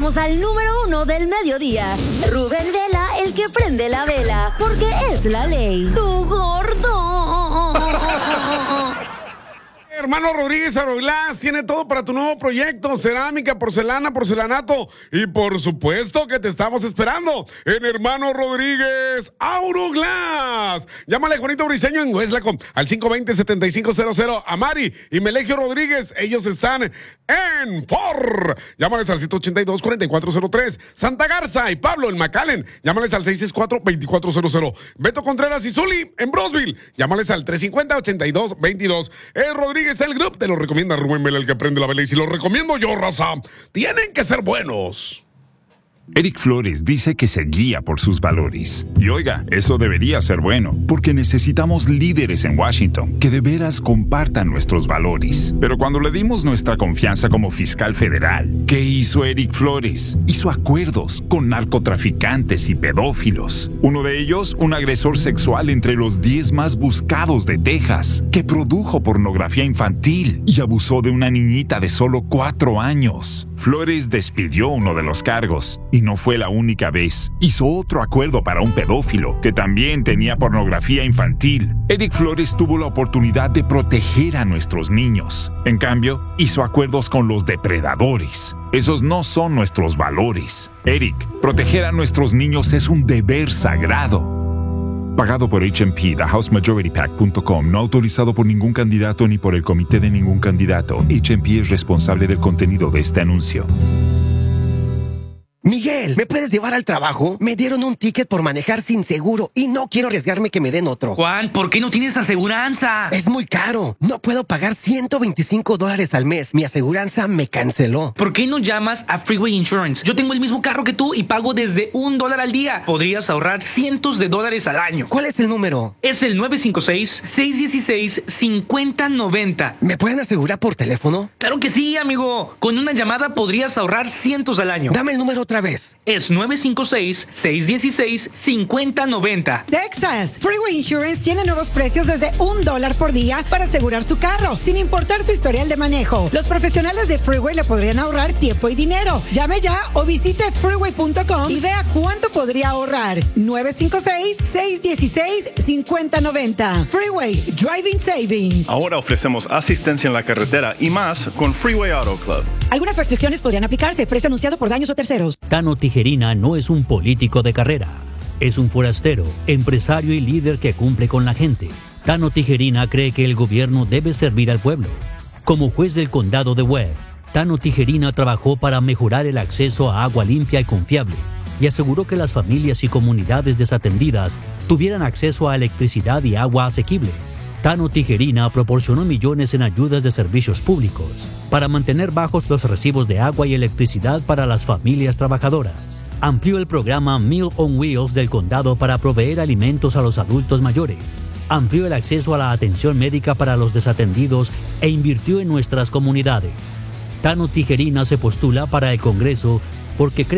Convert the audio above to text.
presentamos al número 1 del mediodía, Rubén Vela, el que prende la vela, porque es la ley. ¡Tu gordo! Hermano Rodríguez Aeroglass tiene todo para tu nuevo proyecto: cerámica, porcelana, porcelanato y por supuesto que te estamos esperando en Hermano Rodríguez Aeroglass. Llámale a Juanito Briseño en Hueslacom al 520-7500. A Mari y Melegio Rodríguez, ellos están en FOR. Llámales al 182-4403. Santa Garza y Pablo en McAllen, llámales al 664-2400. Beto Contreras y Zuli en Brosville, llámales al 350-8222. Rodríguez el grupo te lo recomienda Rubén Vela, el que prende la vela, y si lo recomiendo yo, raza, tienen que ser buenos. Eric Flores dice que se guía por sus valores. Y oiga, eso debería ser bueno, porque necesitamos líderes en Washington que de veras compartan nuestros valores. Pero cuando le dimos nuestra confianza como fiscal federal, ¿qué hizo Eric Flores? Hizo acuerdos con narcotraficantes y pedófilos. Uno de ellos, un agresor sexual entre los 10 más buscados de Texas, que produjo pornografía infantil y abusó de una niñita de solo 4 años. Flores despidió uno de los cargos. Y no fue la única vez. Hizo otro acuerdo para un pedófilo que también tenía pornografía infantil. Eric Flores tuvo la oportunidad de proteger a nuestros niños. En cambio, hizo acuerdos con los depredadores. Esos no son nuestros valores. Eric, proteger a nuestros niños es un deber sagrado. Pagado por HMP, TheHouseMajorityPAC.com, no autorizado por ningún candidato ni por el comité de ningún candidato. HMP es responsable del contenido de este anuncio. Miguel, ¿me puedes llevar al trabajo? Me dieron un ticket por manejar sin seguro y no quiero arriesgarme que me den otro. Juan, ¿por qué no tienes aseguranza? Es muy caro. No puedo pagar $125 al mes. Mi aseguranza me canceló. ¿Por qué no llamas a Freeway Insurance? Yo tengo el mismo carro que tú y pago desde $1 al día. Podrías ahorrar cientos de dólares al año. ¿Cuál es el número? Es el 956-616-5090. ¿Me pueden asegurar por teléfono? Claro que sí, amigo. Con una llamada podrías ahorrar cientos al año. Dame el número otra vez. Es 956-616-5090. Texas. Freeway Insurance tiene nuevos precios desde $1 por día para asegurar su carro, sin importar su historial de manejo. Los profesionales de Freeway le podrían ahorrar tiempo y dinero. Llame ya o visite freeway.com y vea cuánto podría ahorrar. 956-616-5090. Freeway Driving Savings. Ahora ofrecemos asistencia en la carretera y más con Freeway Auto Club. Algunas restricciones podrían aplicarse. Precio anunciado por daños o terceros. Tano Tijerina no es un político de carrera. Es un forastero, empresario y líder que cumple con la gente. Tano Tijerina cree que el gobierno debe servir al pueblo. Como juez del condado de Webb, Tano Tijerina trabajó para mejorar el acceso a agua limpia y confiable y aseguró que las familias y comunidades desatendidas tuvieran acceso a electricidad y agua asequibles. Tano Tijerina proporcionó millones en ayudas de servicios públicos para mantener bajos los recibos de agua y electricidad para las familias trabajadoras. Amplió el programa Meal on Wheels del condado para proveer alimentos a los adultos mayores. Amplió el acceso a la atención médica para los desatendidos e invirtió en nuestras comunidades. Tano Tijerina se postula para el Congreso porque cree